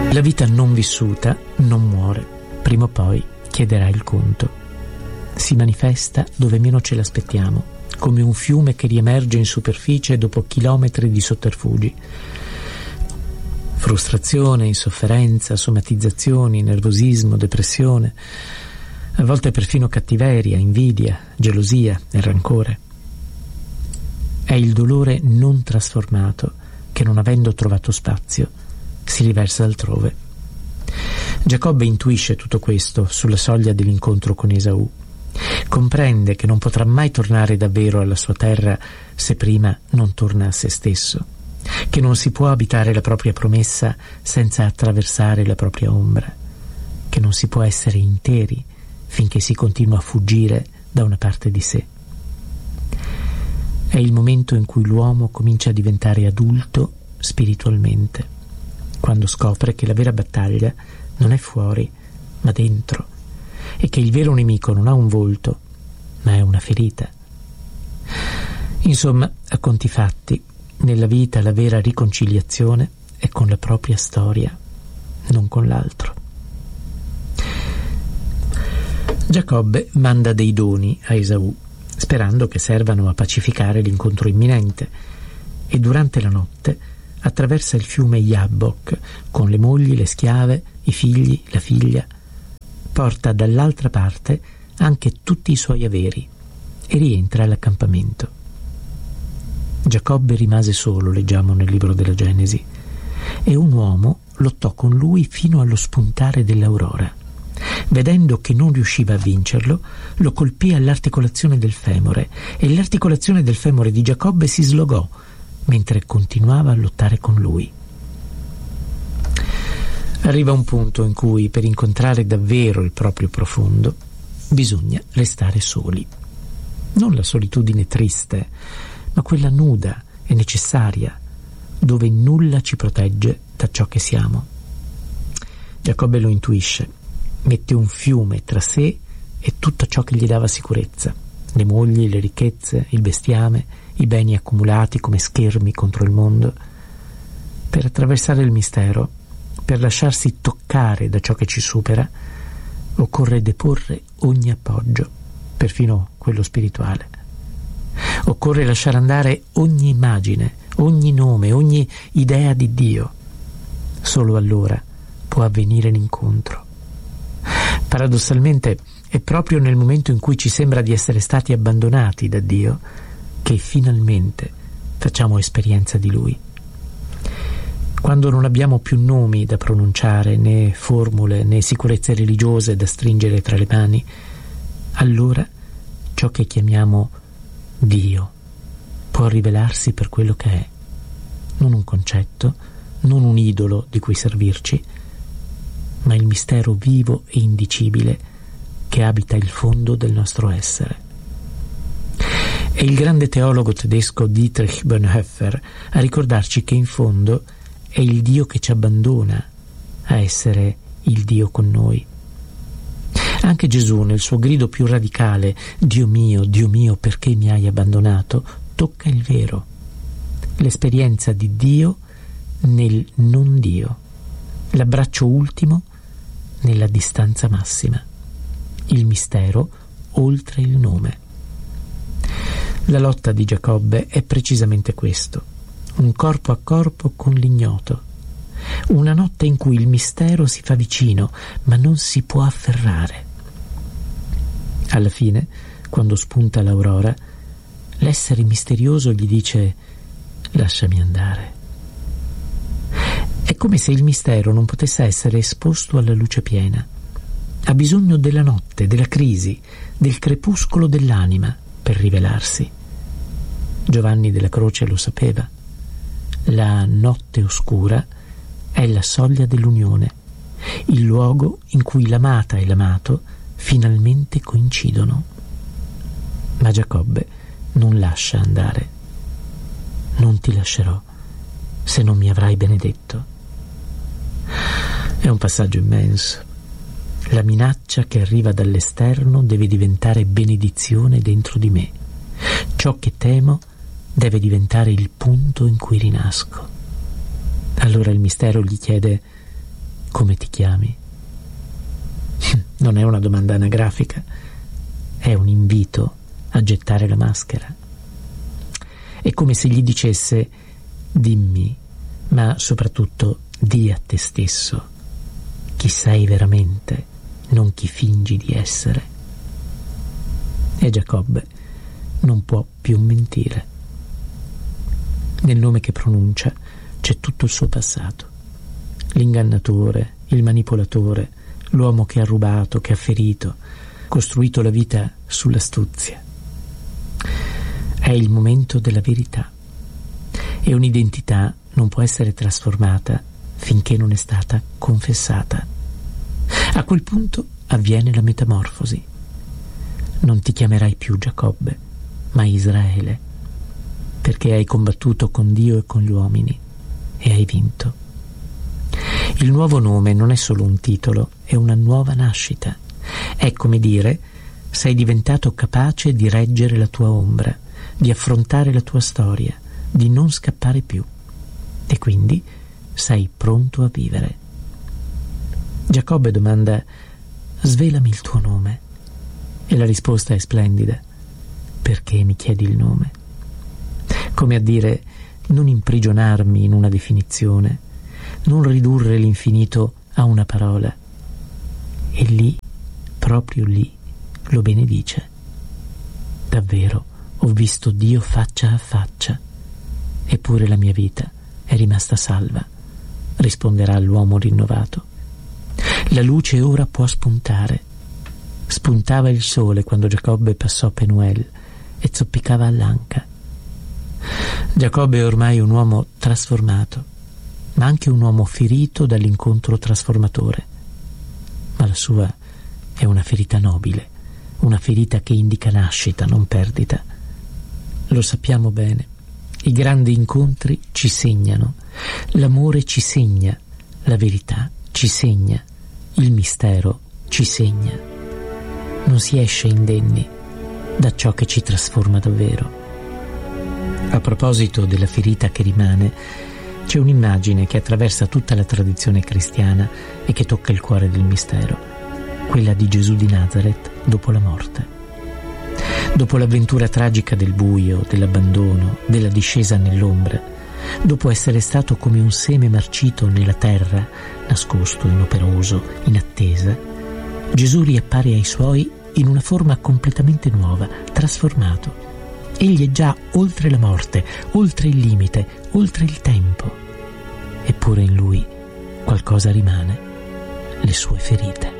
La vita non vissuta non muore, prima o poi chiederà il conto. Si manifesta dove meno ce l'aspettiamo, come un fiume che riemerge in superficie dopo chilometri di sotterfugi. Frustrazione, insofferenza, somatizzazioni, nervosismo, depressione, a volte perfino cattiveria, invidia, gelosia e rancore. È il dolore non trasformato che, non avendo trovato spazio, si riversa altrove. Giacobbe intuisce tutto questo sulla soglia dell'incontro con Esaù. Comprende che non potrà mai tornare davvero alla sua terra se prima non torna a se stesso, che non si può abitare la propria promessa senza attraversare la propria ombra, che non si può essere interi finché si continua a fuggire da una parte di sé. È il momento in cui l'uomo comincia a diventare adulto spiritualmente, quando scopre che la vera battaglia non è fuori, ma dentro, e che il vero nemico non ha un volto, ma è una ferita. Insomma, a conti fatti, nella vita la vera riconciliazione è con la propria storia, non con l'altro. Giacobbe manda dei doni a Esaù, sperando che servano a pacificare l'incontro imminente, e durante la notte attraversa il fiume Jabbok con le mogli, le schiave, i figli, la figlia. Porta dall'altra parte anche tutti i suoi averi e rientra all'accampamento. Giacobbe rimase solo, leggiamo nel libro della Genesi, e un uomo lottò con lui fino allo spuntare dell'aurora. Vedendo che non riusciva a vincerlo, lo colpì all'articolazione del femore, e l'articolazione del femore di Giacobbe si slogò mentre continuava a lottare con lui. Arriva un punto in cui, per incontrare davvero il proprio profondo, bisogna restare soli. Non la solitudine triste, ma quella nuda e necessaria, dove nulla ci protegge da ciò che siamo. Giacobbe lo intuisce, mette un fiume tra sé e tutto ciò che gli dava sicurezza: le mogli, le ricchezze, il bestiame, i beni accumulati come schermi contro il mondo. Per attraversare il mistero, per lasciarsi toccare da ciò che ci supera, occorre deporre ogni appoggio, perfino quello spirituale. Occorre lasciare andare ogni immagine, ogni nome, ogni idea di Dio. Solo allora può avvenire l'incontro. Paradossalmente, è proprio nel momento in cui ci sembra di essere stati abbandonati da Dio che finalmente facciamo esperienza di Lui. Quando non abbiamo più nomi da pronunciare, né formule, né sicurezze religiose da stringere tra le mani, allora ciò che chiamiamo Dio può rivelarsi per quello che è, non un concetto, non un idolo di cui servirci, ma il mistero vivo e indicibile che abita il fondo del nostro essere. È il grande teologo tedesco Dietrich Bonhoeffer a ricordarci che in fondo è il Dio che ci abbandona a essere il Dio con noi. Anche Gesù, nel suo grido più radicale, Dio mio, perché mi hai abbandonato?, tocca il vero, l'esperienza di Dio nel non Dio, l'abbraccio ultimo nella distanza massima, il mistero oltre il nome. La lotta di Giacobbe è precisamente questo: un corpo a corpo con l'ignoto, una notte in cui il mistero si fa vicino ma non si può afferrare. Alla fine, quando spunta l'aurora, l'essere misterioso gli dice: lasciami andare. È come se il mistero non potesse essere esposto alla luce piena. Ha bisogno della notte, della crisi, del crepuscolo dell'anima per rivelarsi. Giovanni della Croce lo sapeva. La notte oscura è la soglia dell'unione, il luogo in cui l'amata e l'amato finalmente coincidono. Ma Giacobbe non lascia andare. Non ti lascerò se non mi avrai benedetto. È un passaggio immenso. La minaccia che arriva dall'esterno deve diventare benedizione dentro di me. Ciò che temo deve diventare il punto in cui rinasco. Allora il mistero gli chiede: come ti chiami? Non è una domanda anagrafica, è un invito a gettare la maschera. È come se gli dicesse: dimmi, ma soprattutto di a te stesso chi sei veramente, non chi fingi di essere. E Giacobbe non può più mentire. Nel nome che pronuncia c'è tutto il suo passato: l'ingannatore, il manipolatore, l'uomo che ha rubato, che ha ferito, costruito la vita sull'astuzia. È il momento della verità, e un'identità non può essere trasformata finché non è stata confessata. A quel punto avviene la metamorfosi. Non ti chiamerai più Giacobbe, ma Israele, perché hai combattuto con Dio e con gli uomini e hai vinto. Il nuovo nome non è solo un titolo, è una nuova nascita. È come dire: sei diventato capace di reggere la tua ombra, di affrontare la tua storia, di non scappare più, e quindi sei pronto a vivere. Giacobbe domanda: svelami il tuo nome? E la risposta è splendida: perché mi chiedi il nome? Come a dire: non imprigionarmi in una definizione, non ridurre l'infinito a una parola. E lì, proprio lì, lo benedice. Davvero ho visto Dio faccia a faccia, eppure la mia vita è rimasta salva, risponderà l'uomo rinnovato. La luce ora può spuntare. Spuntava il sole quando Giacobbe passò Penuel e zoppicava all'anca. Giacobbe è ormai un uomo trasformato, ma anche un uomo ferito dall'incontro trasformatore. Ma la sua è una ferita nobile, una ferita che indica nascita, non perdita. Lo sappiamo bene. I grandi incontri ci segnano, l'amore ci segna, la verità ci segna, il mistero ci segna. Non si esce indenni da ciò che ci trasforma davvero. A proposito della ferita che rimane, c'è un'immagine che attraversa tutta la tradizione cristiana e che tocca il cuore del mistero, quella di Gesù di Nazaret dopo la morte. Dopo l'avventura tragica del buio, dell'abbandono, della discesa nell'ombra, dopo essere stato come un seme marcito nella terra, nascosto, inoperoso, in attesa, Gesù riappare ai suoi in una forma completamente nuova, trasformato. Egli è già oltre la morte, oltre il limite, oltre il tempo. Eppure in lui qualcosa rimane, le sue ferite.